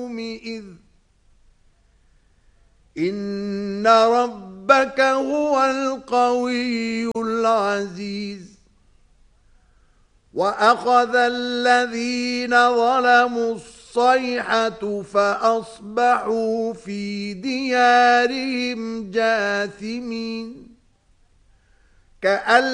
إن ربك هو القوي العزيز وأخذ الذين ظلموا الصيحة فأصبحوا في ديارهم جاثمين كأن